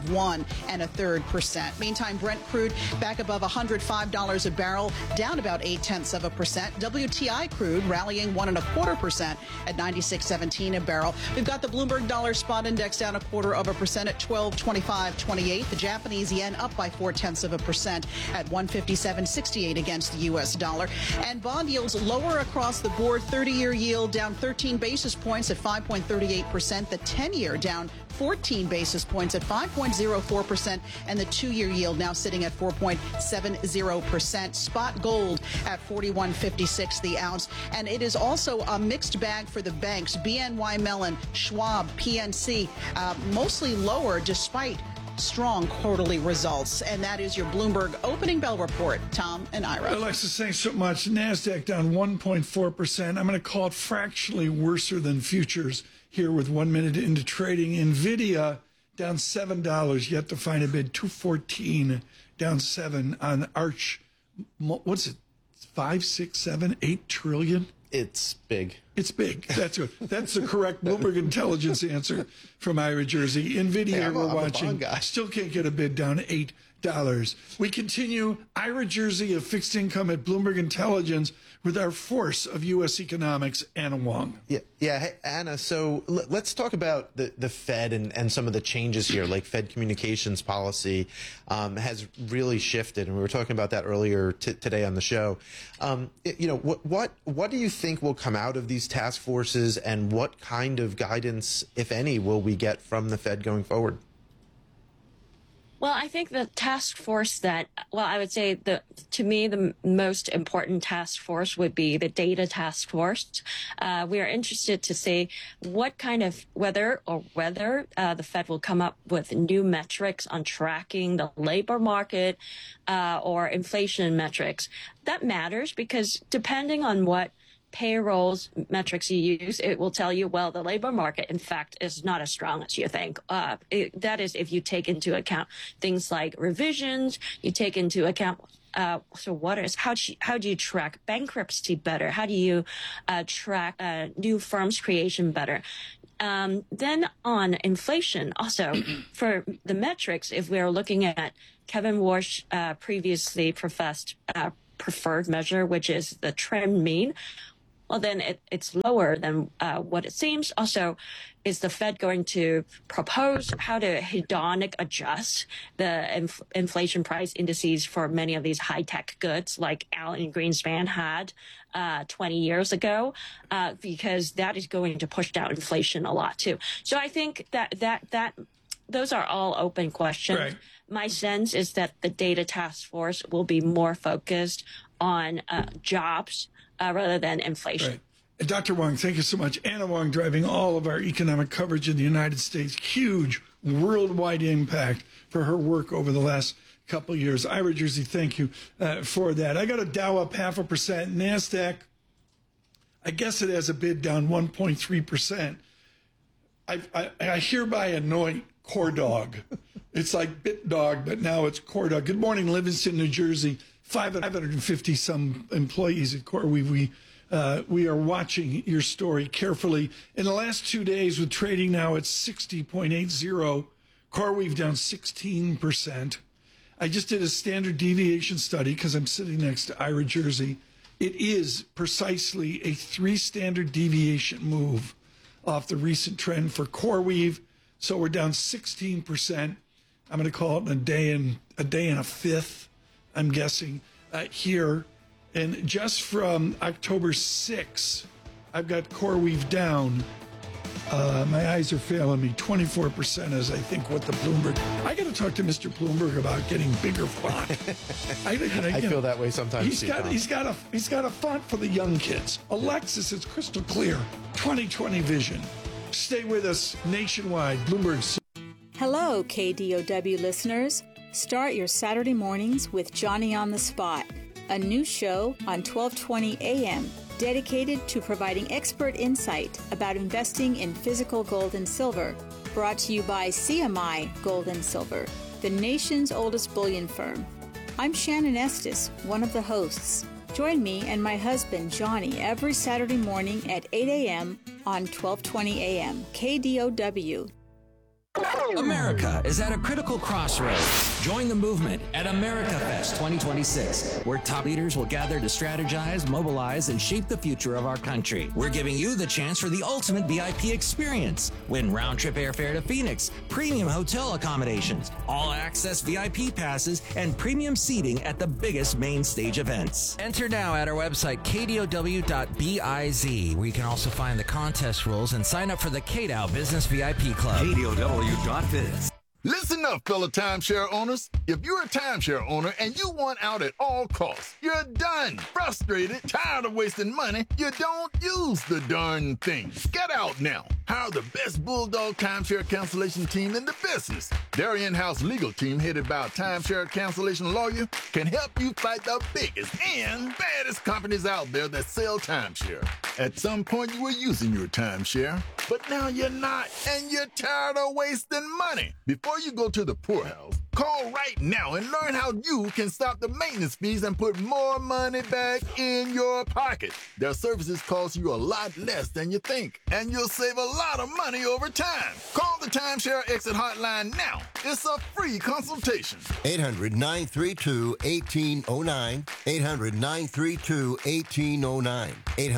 1.33%. Meantime, Brent crude back above $105 a barrel, down about 0.8%. WTI crude rallying 1.25% at 96.17 a barrel. We've got the Bloomberg Dollar Spot Index down 0.25% at 1225.28. The Japanese yen up by 0.4% at 157.68 against the U.S. dollar. And bond yields lower across the board. 30-year yield down 13 basis points at 5.38%. The 10-year down 14 basis points at 5.04%, and the 2-year yield now sitting at 4.70%. Spot gold at $41.56 the ounce, and it is also a mixed bag for the banks. BNY Mellon, Schwab, PNC, mostly lower despite strong quarterly results. And that is your Bloomberg opening bell report. Tom and Ira. Alexis, thanks so much. NASDAQ down 1.4%. I'm going to call it fractionally worser than futures here with 1 minute into trading. NVIDIA down $7, yet to find a bid, 214, down 7 on Arch. What's it, 5, 6, 7, 8 trillion? It's big. It's big. That's good. That's the correct Bloomberg Intelligence answer from Ira Jersey. NVIDIA, we're watching. Still can't get a bid, down $8. We continue. Ira Jersey of Fixed Income at Bloomberg Intelligence with our force of U.S. economics, Anna Wong. Yeah. Hey, Anna, so let's talk about the Fed and some of the changes here, like Fed communications policy has really shifted, and we were talking about that earlier today on the show. What do you think will come out of these task forces, and what kind of guidance, if any, will we get from the Fed going forward? Well, I think the task force I would say to me, the most important task force would be the data task force. We are interested to see what kind of whether the Fed will come up with new metrics on tracking the labor market or inflation metrics. That matters because depending on what payrolls metrics you use, it will tell you, well, the labor market, in fact, is not as strong as you think. That is if you take into account things like revisions, you take into account how do you track bankruptcy better? How do you track new firms creation better? Then on inflation, also for the metrics, if we are looking at Kevin Warsh previously professed preferred measure, which is the trend mean, well, then it's lower than what it seems. Also, is the Fed going to propose how to hedonic adjust the inflation price indices for many of these high-tech goods like Alan Greenspan had 20 years ago, because that is going to push down inflation a lot, too. So I think that those are all open questions. Right. My sense is that the data task force will be more focused on jobs rather than inflation. Right. And Dr. Wong, thank you so much. Anna Wong driving all of our economic coverage in the United States. Huge worldwide impact for her work over the last couple of years. Ira Jersey, thank you for that. I got a Dow up 0.5%. NASDAQ, I guess it has a bid down 1.3%. I hereby anoint Core Dog. It's like Bit Dog, but now it's Core Dog. Good morning, Livingston, New Jersey. 550 some employees at CoreWeave. We are watching your story carefully. In the last 2 days, with trading now at 60.80, CoreWeave down 16%. I just did a standard deviation study because I'm sitting next to Ira Jersey. It is precisely a 3 standard deviation move off the recent trend for CoreWeave. So we're down 16%. I'm going to call it a day and a fifth, I'm guessing, here. And just from October 6, I've got CoreWeave down. My eyes are failing me. 24% is, I think, what the Bloomberg. I got to talk to Mr. Bloomberg about getting bigger font. I feel that way sometimes. He's got a font for the young kids. Alexis is crystal clear. 2020 vision. Stay with us nationwide. Bloomberg. Hello, KDOW listeners. Start your Saturday mornings with Johnny on the Spot, a new show on 1220 AM dedicated to providing expert insight about investing in physical gold and silver. Brought to you by CMI Gold and Silver, the nation's oldest bullion firm. I'm Shannon Estes, one of the hosts. Join me and my husband, Johnny, every Saturday morning at 8 a.m. on 1220 AM, KDOW. America is at a critical crossroads. Join the movement at AmericaFest 2026, where top leaders will gather to strategize, mobilize, and shape the future of our country. We're giving you the chance for the ultimate VIP experience. Win round-trip airfare to Phoenix, premium hotel accommodations, all-access VIP passes, and premium seating at the biggest main stage events. Enter now at our website, kdow.biz, where you can also find the contest rules and sign up for the KDOW Business VIP Club. KDOW.biz. Listen up, fellow timeshare owners. If you're a timeshare owner and you want out at all costs, you're done, frustrated, tired of wasting money, you don't use the darn thing. Get out now. Hire the best Bulldog timeshare cancellation team in the business. Their in-house legal team, headed by a timeshare cancellation lawyer, can help you fight the biggest and baddest companies out there that sell timeshare. At some point, you were using your timeshare, but now you're not, and you're tired of wasting money. Before you go to the poorhouse, call right now and learn how you can stop the maintenance fees and put more money back in your pocket. Their services cost you a lot less than you think, and you'll save a lot of money over time. Call the Timeshare Exit Hotline now. It's a free consultation. 800-932-1809. 800-932-1809.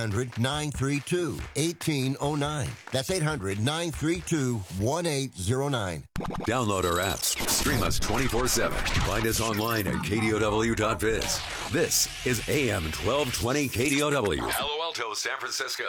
800-932-1809. That's 800-932-1809. Download our apps. Stream us 24/7. Find us online at kdow.biz. This is AM 1220 KDOW. Palo Alto, San Francisco.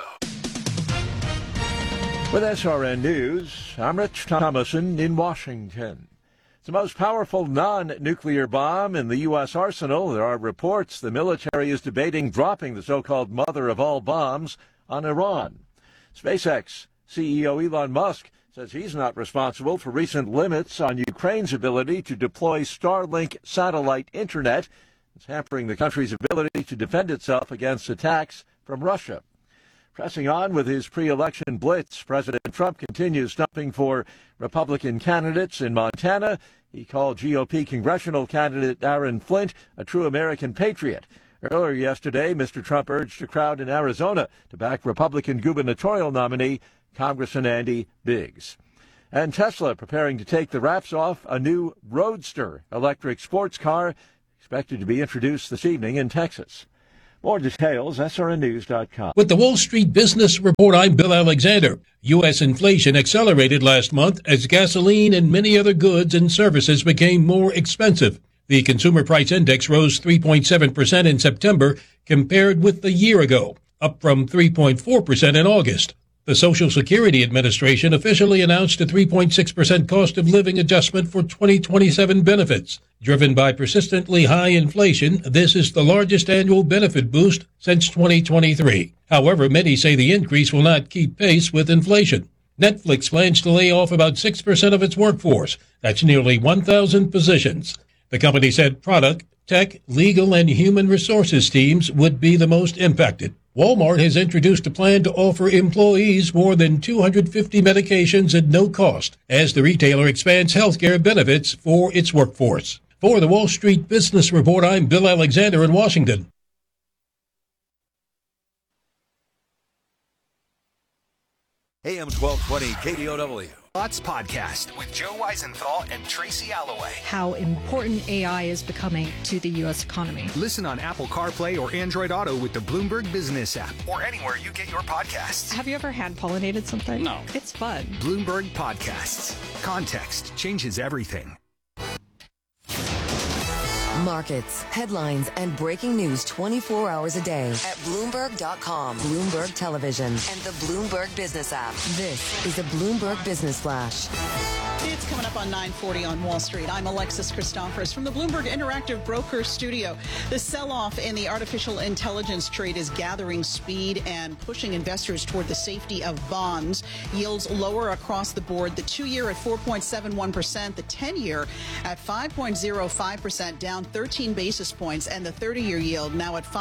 With SRN News, I'm Rich Thomason in Washington. It's the most powerful non-nuclear bomb in the U.S. arsenal. There are reports the military is debating dropping the so-called mother of all bombs on Iran. SpaceX CEO Elon Musk says he's not responsible for recent limits on Ukraine's ability to deploy Starlink satellite internet. It's hampering the country's ability to defend itself against attacks from Russia. Pressing on with his pre-election blitz, President Trump continues stumping for Republican candidates in Montana. He called GOP congressional candidate Aaron Flint a true American patriot. Earlier yesterday, Mr. Trump urged a crowd in Arizona to back Republican gubernatorial nominee Congressman Andy Biggs. And Tesla preparing to take the wraps off a new Roadster electric sports car expected to be introduced this evening in Texas. More details, srnnews.com. With the Wall Street Business Report, I'm Bill Alexander. U.S. inflation accelerated last month as gasoline and many other goods and services became more expensive. The Consumer Price Index rose 3.7% in September compared with a year ago, up from 3.4% in August. The Social Security Administration officially announced a 3.6% cost of living adjustment for 2027 benefits. Driven by persistently high inflation, this is the largest annual benefit boost since 2023. However, many say the increase will not keep pace with inflation. Netflix plans to lay off about 6% of its workforce. That's nearly 1,000 positions. The company said product, tech, legal, and human resources teams would be the most impacted. Walmart has introduced a plan to offer employees more than 250 medications at no cost as the retailer expands healthcare benefits for its workforce. For the Wall Street Business Report, I'm Bill Alexander in Washington. AM 1220 KDOW. Thoughts Podcast with Joe Weisenthal and Tracy Alloway. How important AI is becoming to the U.S. economy. Listen on Apple CarPlay or Android Auto with the Bloomberg Business app or anywhere you get your podcasts. Have you ever hand-pollinated something? No. It's fun. Bloomberg Podcasts. Context changes everything. Markets, headlines, and breaking news 24 hours a day at Bloomberg.com, Bloomberg Television, and the Bloomberg Business app. This is a Bloomberg Business Flash. It's coming up on 9:40 on Wall Street. I'm Alexis Christophorous from the Bloomberg Interactive Brokers Studio. The sell-off in the artificial intelligence trade is gathering speed and pushing investors toward the safety of bonds. Yields lower across the board. The 2-year at 4.71%, the 10-year at 5.05%, down 13 basis points, and the 30-year yield now at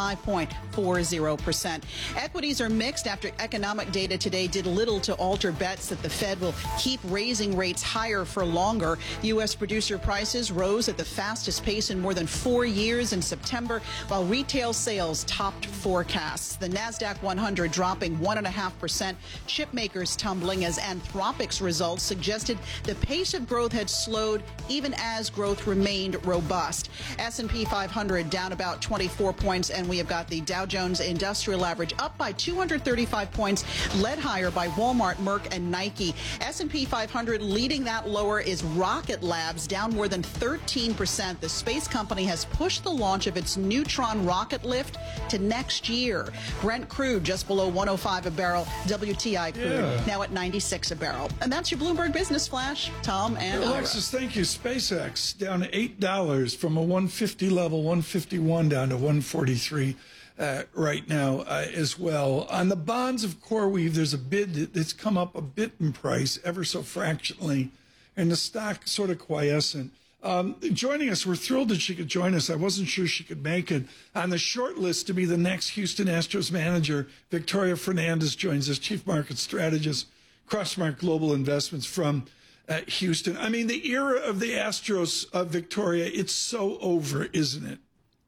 5.40%. Equities are mixed after economic data today did little to alter bets that the Fed will keep raising rates higher for longer. U.S. producer prices rose at the fastest pace in more than 4 years in September, while retail sales topped forecasts. The NASDAQ 100 dropping 1.5%. Chip makers tumbling as Anthropic's results suggested the pace of growth had slowed even as growth remained robust. S&P 500 down about 24 points, and we have got the Dow Jones Industrial Average up by 235 points, led higher by Walmart, Merck, and Nike. S&P 500 leading that lower is Rocket Labs, down more than 13%. The space company has pushed the launch of its Neutron rocket lift to next year. Brent crude just below 105 a barrel. WTI crude now at 96 a barrel. And that's your Bloomberg Business Flash. Tom and Alexis, thank you. SpaceX down to $8 from a 150 level, 151 down to 143 right now as well. On the bonds of CoreWeave, there's a bid that's come up a bit in price, ever so fractionally, and the stock sort of quiescent. Joining us, we're thrilled that she could join us. I wasn't sure she could make it. On the short list to be the next Houston Astros manager, Victoria Fernandez joins us, Chief Market Strategist, Crossmark Global Investments from Houston. I mean, the era of the Astros, Victoria, it's so over, isn't it?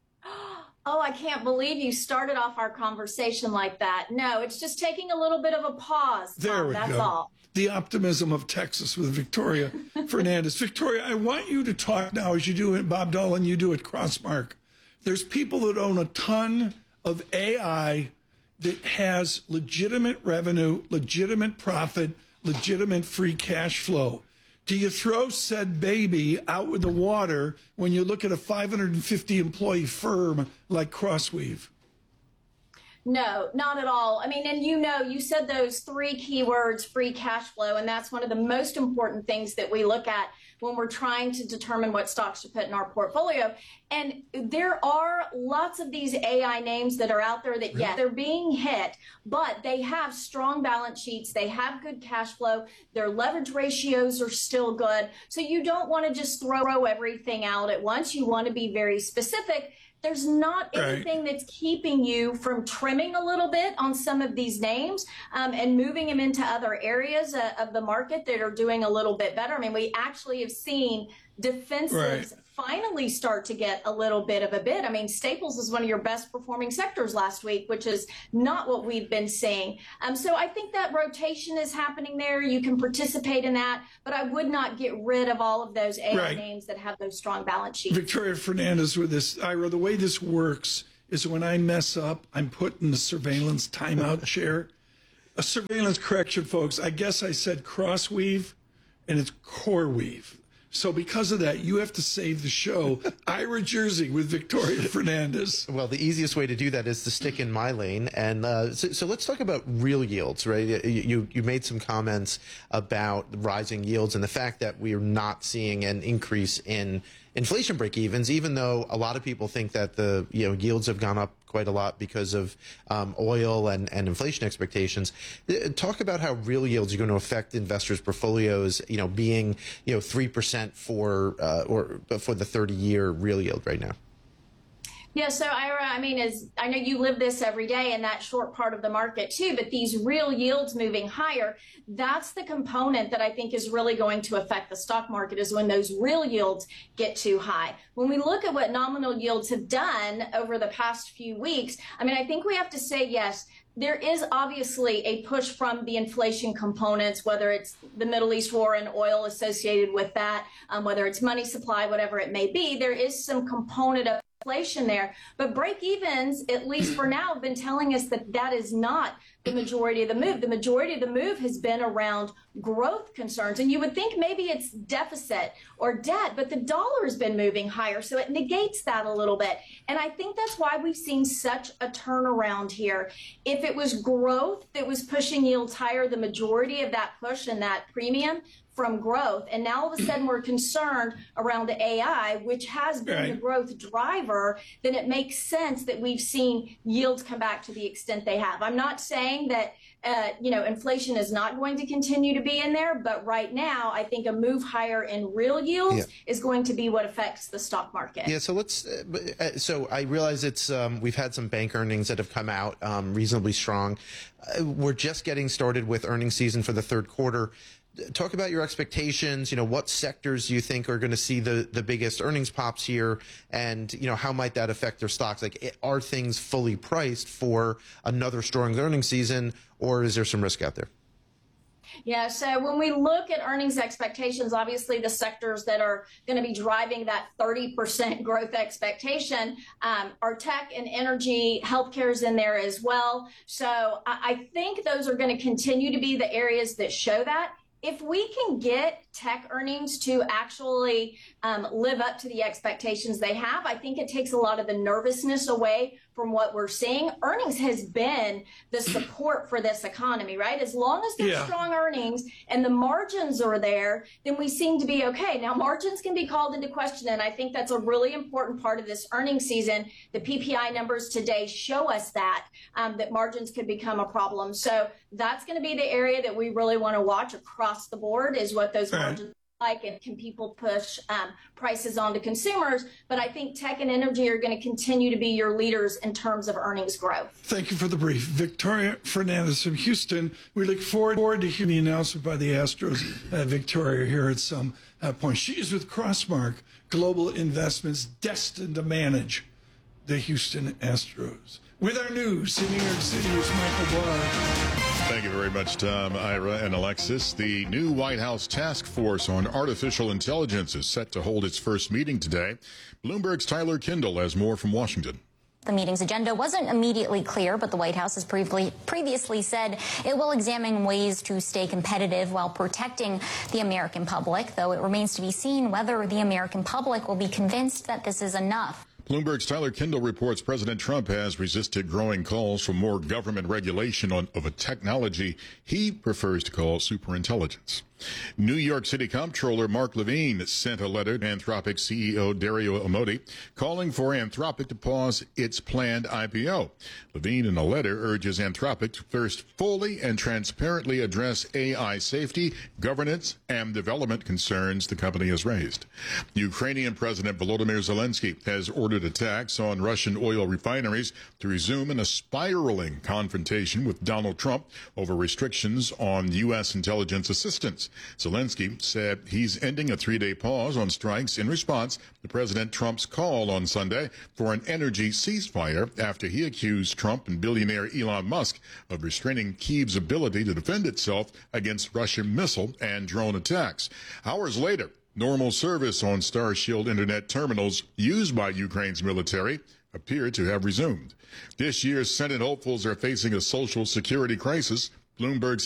Oh, I can't believe you started off our conversation like that. No, it's just taking a little bit of a pause. There we go. That's all. The optimism of Texas with Victoria Fernandez. Victoria, I want you to talk now, as you do at Bob Dolan, you do at Crossmark. There's people that own a ton of AI that has legitimate revenue, legitimate profit, legitimate free cash flow. Do you throw said baby out with the water when you look at a 550 employee firm like CrossWeave? No, not at all. I mean, and you said those three keywords, free cash flow, and that's one of the most important things that we look at when we're trying to determine what stocks to put in our portfolio. And there are lots of these AI names that are out there that, yeah, they're being hit, but they have strong balance sheets. They have good cash flow. Their leverage ratios are still good. So you don't want to just throw everything out at once. You want to be very specific. There's not anything that's keeping you from trimming a little bit on some of these names and moving them into other areas of the market that are doing a little bit better. I mean, we actually have seen defensives finally start to get a little bit of a bid. I mean, Staples was one of your best performing sectors last week, which is not what we've been seeing. So I think that rotation is happening there. You can participate in that, but I would not get rid of all of those AI names that have those strong balance sheets. Victoria Fernandez with this. Ira, the way this works is when I mess up, I'm put in the surveillance timeout chair. A surveillance correction, folks. I guess I said crossweave, and it's core weave. So because of that, you have to save the show. Ira Jersey with Victoria Fernandez. Well, the easiest way to do that is to stick in my lane. And so let's talk about real yields, right? You made some comments about rising yields and the fact that we are not seeing an increase in inflation break-evens, even though a lot of people think that the yields have gone up quite a lot because of oil and inflation expectations. Talk about how real yields are going to affect investors' portfolios, being 3% for the 30-year real yield right now. Yeah, so Ira, I mean, I know you live this every day in that short part of the market too, but these real yields moving higher, that's the component that I think is really going to affect the stock market, is when those real yields get too high. When we look at what nominal yields have done over the past few weeks, I mean, I think we have to say, yes, there is obviously a push from the inflation components, whether it's the Middle East war and oil associated with that, whether it's money supply, whatever it may be, there is some component of inflation there. But break-evens, at least for now, have been telling us that that is not the majority of the move. The majority of the move has been around growth concerns. And you would think maybe it's deficit or debt, but the dollar has been moving higher, so it negates that a little bit. And I think that's why we've seen such a turnaround here. If it was growth that was pushing yields higher, the majority of that push and that premium from growth, and now all of a sudden we're concerned around the AI, which has been the growth driver, then it makes sense that we've seen yields come back to the extent they have. I'm not saying that inflation is not going to continue to be in there, but right now I think a move higher in real yields is going to be what affects the stock market. Yeah, so let's. So I realize it's we've had some bank earnings that have come out reasonably strong. We're just getting started with earnings season for the third quarter. Talk about your expectations. What sectors do you think are going to see the biggest earnings pops here, and how might that affect their stocks? Like, are things fully priced for another strong earnings season, or is there some risk out there? Yeah, so when we look at earnings expectations, obviously the sectors that are going to be driving that 30% growth expectation are tech and energy. Healthcare is in there as well. So I think those are going to continue to be the areas that show that. If we can get tech earnings to actually live up to the expectations they have, I think it takes a lot of the nervousness away from what we're seeing. Earnings has been the support for this economy, right? As long as there's strong earnings and the margins are there, then we seem to be okay. Now, margins can be called into question, and I think that's a really important part of this earnings season. The PPI numbers today show us that margins could become a problem. So that's going to be the area that we really want to watch across the board, is what those margins like, and can people push prices on to consumers. But I think tech and energy are going to continue to be your leaders in terms of earnings growth. Thank you for the brief. Victoria Fernandez from Houston. We look forward to hearing the announcement by the Astros, Victoria, here at some point. She is with Crossmark Global Investments, destined to manage the Houston Astros. With our news in New York City is Michael Barr. Thank you very much, Tom, Ira, and Alexis. The new White House Task Force on Artificial Intelligence is set to hold its first meeting today. Bloomberg's Tyler Kindle has more from Washington. The meeting's agenda wasn't immediately clear, but the White House has previously said it will examine ways to stay competitive while protecting the American public, though it remains to be seen whether the American public will be convinced that this is enough. Bloomberg's Tyler Kindle reports President Trump has resisted growing calls for more government regulation of a technology he prefers to call superintelligence. New York City Comptroller Mark Levine sent a letter to Anthropic CEO Dario Amodei calling for Anthropic to pause its planned IPO. Levine in a letter urges Anthropic to first fully and transparently address AI safety, governance, and development concerns the company has raised. Ukrainian President Volodymyr Zelensky has ordered attacks on Russian oil refineries to resume in a spiraling confrontation with Donald Trump over restrictions on U.S. intelligence assistance. Zelensky said he's ending a 3-day pause on strikes in response to President Trump's call on Sunday for an energy ceasefire after he accused Trump and billionaire Elon Musk of restraining Kyiv's ability to defend itself against Russian missile and drone attacks. Hours later, normal service on Starshield internet terminals used by Ukraine's military appeared to have resumed. This year's Senate hopefuls are facing a social security crisis. Bloomberg's